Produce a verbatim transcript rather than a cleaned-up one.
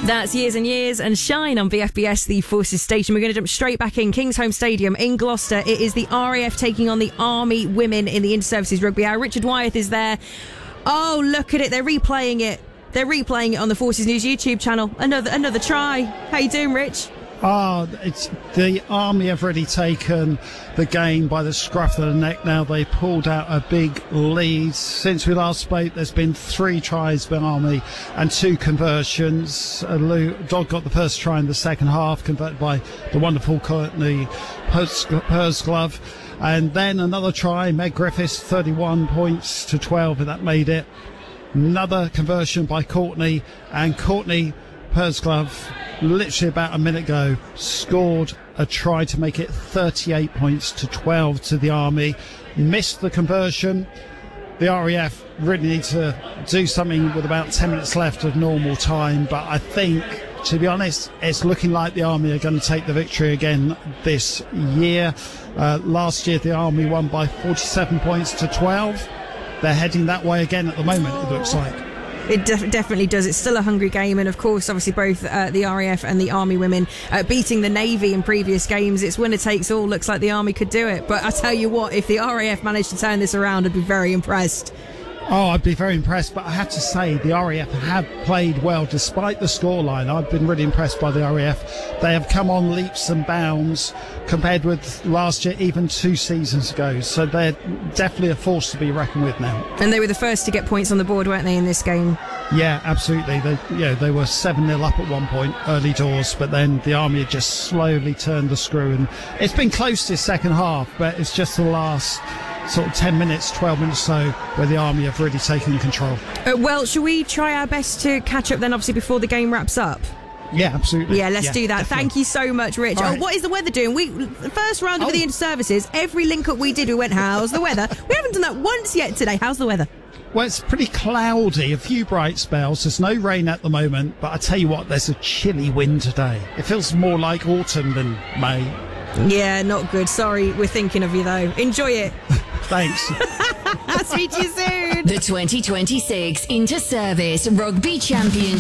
That's Years and Years and Shine on V F B S, the Forces station. We're going to jump straight back in. Kingsholm Stadium in Gloucester. It is the R A F taking on the Army women in the Inter-Services Rugby Hour. Richard Wyeth is there. Oh, look at it. They're replaying it. They're replaying it on the Forces News YouTube channel. Another another try. How you doing, Rich? Ah, oh, it's the Army have already taken the game by the scruff of the neck now. They pulled out a big lead. Since we last spoke, there's been three tries by Army and two conversions. Uh, Lou Dodd got the first try in the second half, converted by the wonderful Courtney Pursglove. And then another try, Meg Griffiths, thirty-one points to twelve, and that made it. Another conversion by Courtney, and Courtney Pursglove, literally about a minute ago, scored a try to make it thirty-eight points to twelve to the Army. Missed the conversion. The R A F really need to do something with about ten minutes left of normal time, but I think, to be honest, it's looking like the Army are going to take the victory again this year. Uh, last year the Army won by forty-seven points to twelve. They're heading that way again at the moment, it looks like. It def- definitely does. It's still a hungry game, and of course, obviously, both uh, the R A F and the Army women uh, beating the Navy in previous games. It's winner takes all. Looks like the Army could do it. But I tell you what, if the R A F managed to turn this around, I'd be very impressed. Oh, I'd be very impressed, but I have to say the R A F have played well despite the scoreline. I've been really impressed by the R A F. They have come on leaps and bounds compared with last year, even two seasons ago. So they're definitely a force to be reckoned with now. And they were the first to get points on the board, weren't they, in this game? Yeah, absolutely. They, yeah, they were seven nil up at one point, early doors, but then the Army had just slowly turned the screw. And it's been close this second half, but it's just the last sort of ten minutes, twelve minutes or so where the Army have really taken control. Uh, well, shall we try our best to catch up then, obviously, before the game wraps up? Yeah, absolutely. Yeah, let's yeah, do that. Definitely. Thank you so much, Rich. Right. Oh, what is the weather doing? We the first round of oh. the Inter-Services, every link up we did, we went, how's the weather? We haven't done that once yet today. How's the weather? Well, it's pretty cloudy, a few bright spells. There's no rain at the moment, but I tell you what, there's a chilly wind today. It feels more like autumn than May. Yeah, not good. Sorry, we're thinking of you though. Enjoy it. Thanks. I'll speak to you soon. The twenty twenty-six Inter-Service Rugby Championship.